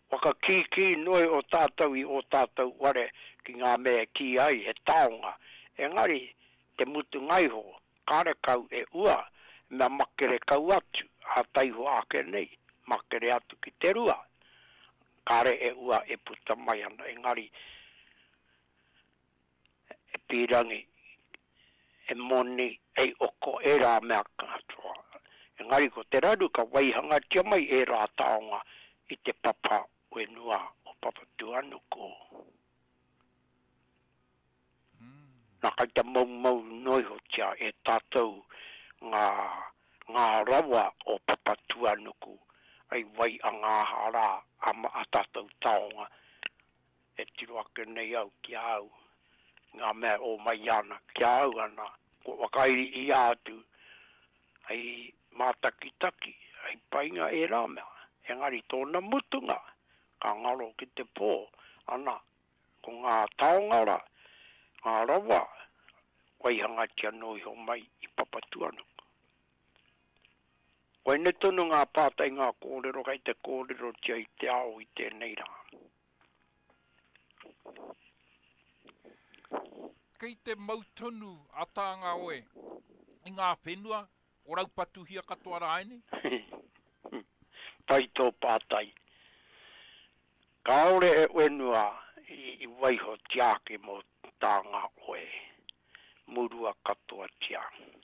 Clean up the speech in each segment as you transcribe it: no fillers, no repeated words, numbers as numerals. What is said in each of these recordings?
waka ki noi o tātou I o tātou ware ki ngā mea ki ai he taonga. Engari, te mutu ngai ho, kare kau e ua, mea makere kau atu, a taiho ake nei, makere atu ki te rua. Kare e ua e puta mai ana, engari, e pirangi, e moni, e oko e rā mea katoa. Engari ko te radu ka waihanga tia mai e rā taonga I te papa wenua o papa tuanuko. Nā kai te mau noi ho tia e tātou ngā rawa o papa tuanuku ai wai a ngā hara ama a tātou taonga e tiro ake nei au ki au ngā mea o mai ana ki au ana ko wakairi I atu ai mātakitaki ai painga e rā mea engari tōna mutunga ka ngaro ki te pō ana ko ngā taongara ngā rawa waihanga tia noi ho mai I papatuanuku. Wai ne tonu ngā pātai ngā kōrero kai te kōrero tia I te ao I tēnei rā. Kei te mautonu a tānga oe I ngā whenua o raupatu hia katoa rāene? Tai tō pātai. Ka ore e wenua I waiho tiake mo tānga oe. Murua katoa tia.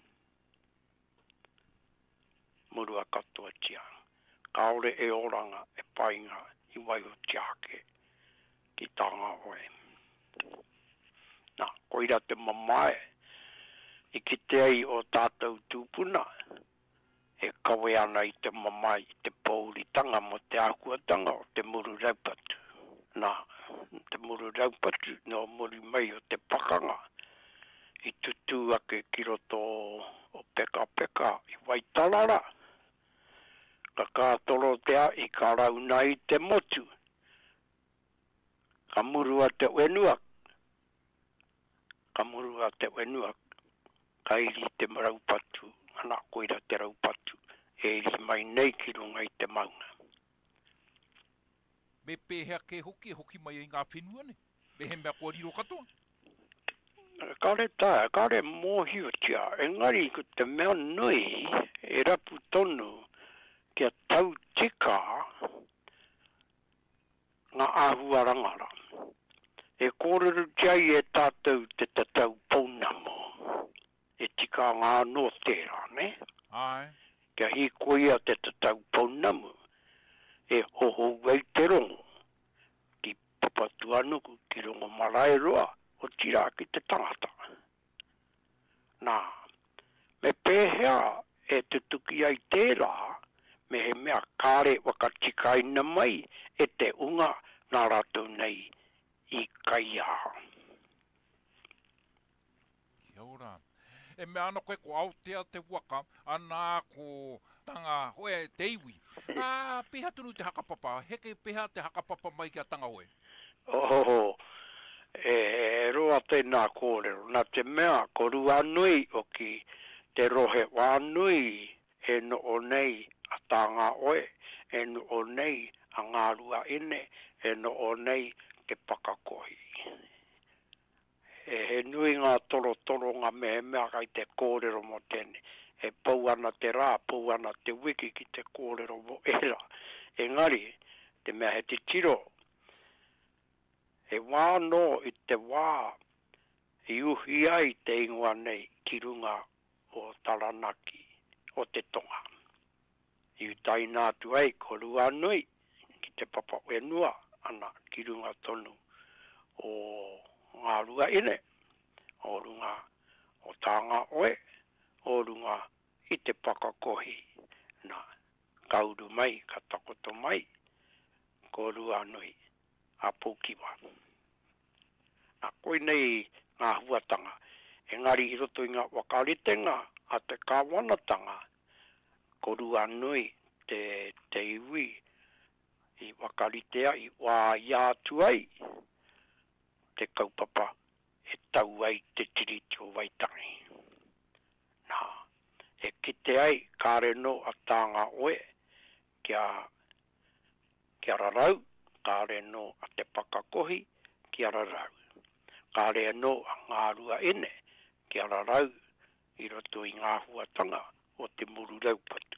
Murua katoa tia. Ka ore e oranga e painga I waiho tiake ki tānga oe. Nā, koira te mamae. I ki te ai o tātou tūpuna. E kawe ana I te mamae I te pōritanga mo te akuatanga o te muru raupatu. Nā, te muru raupatu no muri mai o te pakanga. I tutu ake ki roto o peka peka I Waitarara. Ka kātoro tea I ka rauna I te motu. Ka murua te wenua. Ka murua te wenua. Ka iri te raupatu. Ana koira te raupatu. E iri mai nei ki runga I te maunga. Me pēhea ke hoki mai I ngā whenua ne? Me he mea kua riro katoa? Kare tā, kare mōhi o tia. Engari ko te mea nui e rapu tonu kia tau tika ngā āhuarangara. E kōrero tiai e tātou te tatau pōnamo. E tika ngā no tērā, ne? Ai. Kia hi koia te tatau pōnamu. E hoho wei te rongo. Ki papatuanuku ki rongo marae roa. O tira ki te tangata. Nā, me pēhea e te tuki ai tērā, me he mea kāre wakatikaina mai e te unga nā rātou nei I kaia. Kia ora. E mea ana koe ko Aotea te waka, ana ko tanga hoe te iwi. Peha tunu te hakapapa, heke peha te hakapapa mai kia tanga hoe. Ohoho. E roa tēnā kōrero. Nā te mea ko rua nui o ki te rohe wā nui e no o nei a tāngā oe, e no o nei a ngā rua ine, e no o nei te pakakohi. E he nui ngā toro ngā mea kai te kōrero mo tēne. E pau ana te rā, pau ana te wiki ki te kōrero mo era. Engari, te mea he te tiro. E wā no I te wā, I uhi ai te ingoa nei ki runga o Taranaki, o te tonga. I utai nātu ai ko rua nui, ki te papa wenua, ana ki runga tonu o ngā rua ine, o runga o tānga oe, o runga I te pakakohi, na kauru mai, ka takoto mai, ko rua nui, a Pōkiwa. Nā koe nei ngā huatanga, engari I roto I ngā wakaritenga, a te kāwanatanga, ko rua nui te iwi, I wakaritea I wā iātu ai, te kaupapa, e tau ai te tiriti o Waitangi. Nā, e kite ai kāre no a tānga oe, kia rarau, ka re no a te pakakohi ki ara rau. Ka re no a ngā rua ene ki ara rau i roto i ngā huatanga o te muru raupatu.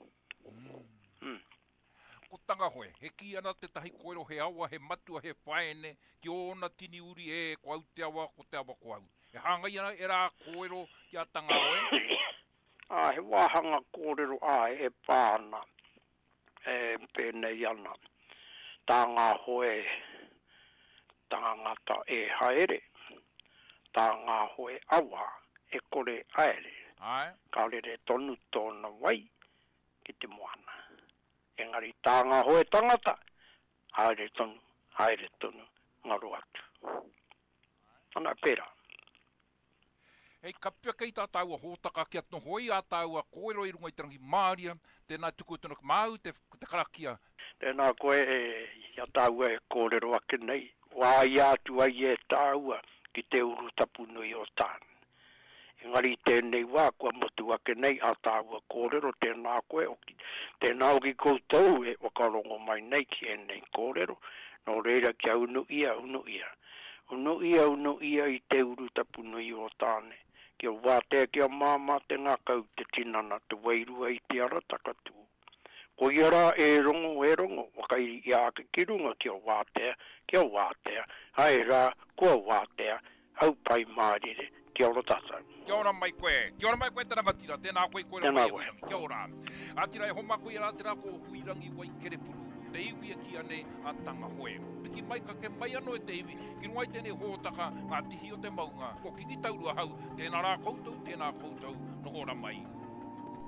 Ko tanga hoe, he ki ana te tahi koero he awa, he matua, he whaene, ki ona tini uri e ko au te awa, ko te awa ko au. He hangai ana e rā koero ki a tanga hoe? He wāhanga kōrero e pāna, e pēnei ana. Tā ngā hoe, tangata e haere, tā ngā hoe awa, e kore aere. Ka rere tonu tōna wai ki te moana. Engari tā ngā hoe tangata, haere tonu, ngaro atu. Ana pera. Hei, ka pia kei tā tāua hōtaka ki atno hoi a tāua koero i runga i tarangi Māria, tēnā tuku tonu māu te karakia. Tēnā koe ia tāua e kōrero ake nei. Wā i atu ai e tāua ki te uru tapu nui o tāna. Engari tēnei wā kua motu ake nei a tāua kōrero tēnā koe oki. Tēnā oki koutou e wakarongo mai nei ki e nei kōrero. No reira kia unu ia. Unu ia i te uru tapu nui o tāne. Kia wātea kia māma te ngākau te tinana te wairua i te ara takatu. Ko iara e rongo, wakairi i ake kirunga kia wātea, hai rā, kua wātea, hau pai mārire, kia ora tātou. Kia ora mai koe tana matira, tēnā koe koe mai huirami, kia ora. Atira e homa koe ara tēnā ko huirangi wai kerepuru, te iwi e kia nei a tanga hoe. Piki mai ka ke mai ano e te iwi, ki rungai tēnei hōtaka, ngā tihi o te maunga, ko kingi taurua hau, tēnā rā koutou, no ora mai.